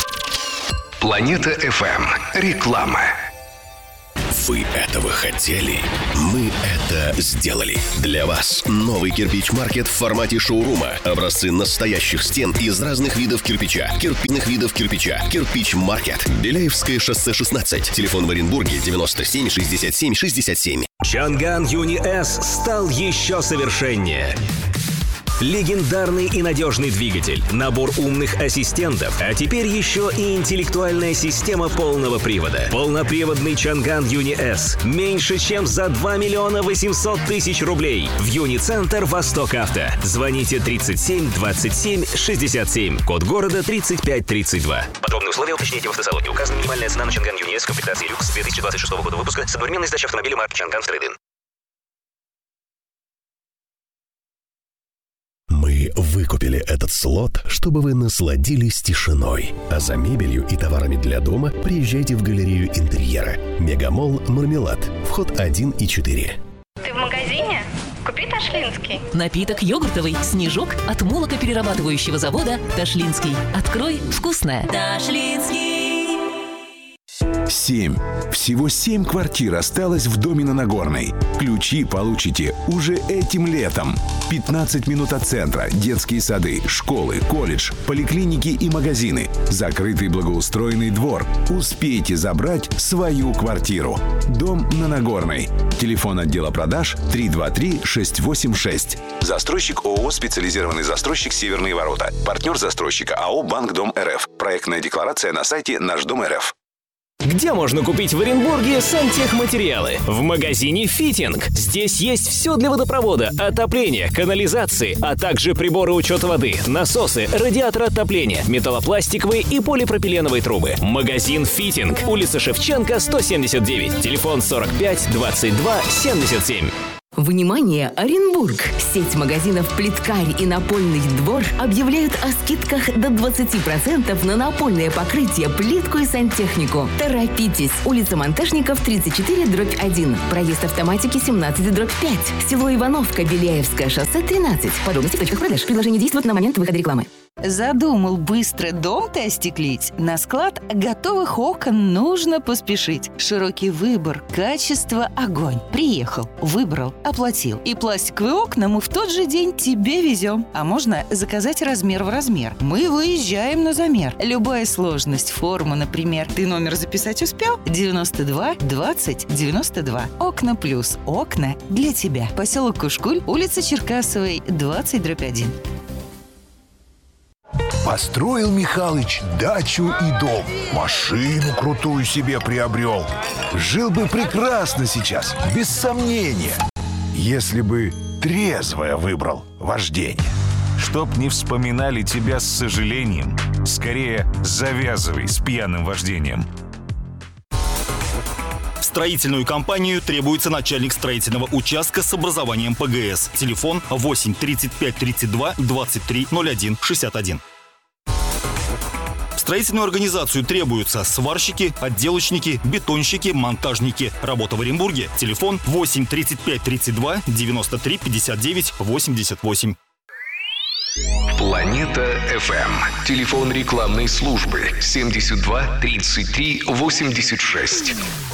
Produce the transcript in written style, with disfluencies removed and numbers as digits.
Планета FM. Реклама. Вы этого хотели? Мы это сделали. Для вас новый кирпич-маркет в формате шоурума. Образцы настоящих стен из разных видов кирпича. Кирпичных видов кирпича. Кирпич-маркет. Беляевское шоссе 16. Телефон в Оренбурге 97 67 67. Чанган Юни С стал еще совершеннее. Легендарный и надежный двигатель, набор умных ассистентов, а теперь еще и интеллектуальная система полного привода. Полноприводный Чанган Юни С меньше, чем за 2 миллиона 800 тысяч рублей. В Юни-центр Восток Авто. Звоните 37 27 67. Код города 3532. Подробные условия уточните в автосалоне. Указана минимальная цена на Чанган Юни С комплектации люкс 2026 года выпуска с одновременной сдачей автомобиля марки Чанган в трейд-ин. Мы выкупили этот слот, чтобы вы насладились тишиной. А за мебелью и товарами для дома приезжайте в галерею интерьера. Мегамолл «Мармелад». Вход 1 и 4. Ты в магазине? Купи ташлинский. Напиток йогуртовый «Снежок» от молокоперерабатывающего завода «Ташлинский». Открой вкусное. Ташлинский. 7. Всего 7 квартир осталось в доме на Нагорной. Ключи получите уже этим летом. 15 минут от центра, детские сады, школы, колледж, поликлиники и магазины. Закрытый благоустроенный двор. Успейте забрать свою квартиру. Дом на Нагорной. Телефон отдела продаж 323-686. Застройщик ООО «Специализированный застройщик Северные ворота». Партнер застройщика АО «Банк Дом РФ». Проектная декларация на сайте Наш Дом РФ. Где можно купить в Оренбурге сантехматериалы? В магазине «Фитинг». Здесь есть все для водопровода, отопления, канализации, а также приборы учета воды, насосы, радиаторы отопления, металлопластиковые и полипропиленовые трубы. Магазин «Фитинг». Улица Шевченко, 179. Телефон 45 22 77. Внимание, Оренбург! Сеть магазинов «Плиткарь» и «Напольный двор» объявляют о скидках до 20% на напольное покрытие, плитку и сантехнику. Торопитесь! Улица Монтажников, 34/1. Проезд автоматики 17/5. Село Ивановка, Беляевское шоссе 13. Подробности в точках продаж. Предложение действует на момент выхода рекламы. Задумал быстро дом-то остеклить? На склад готовых окон нужно поспешить. Широкий выбор, качество, огонь. Приехал, выбрал, оплатил. И пластиковые окна мы в тот же день тебе везем. А можно заказать размер в размер. Мы выезжаем на замер. Любая сложность, форма, например. Ты номер записать успел? 92 20 92. Окна плюс. Окна для тебя. Поселок Кушкуль, улица Черкасовой, 20/1. Построил Михалыч дачу и дом. Машину крутую себе приобрел. Жил бы прекрасно сейчас, без сомнения. Если бы трезвое выбрал вождение. Чтоб не вспоминали тебя с сожалением, скорее завязывай с пьяным вождением. В строительную компанию требуется начальник строительного участка с образованием ПГС. Телефон 8 35 32 23 01 61. В строительную организацию требуются сварщики, отделочники, бетонщики, монтажники. Работа в Оренбурге. Телефон 8 35 32 93 59 88. Планета FM. Телефон рекламной службы 72 33 86.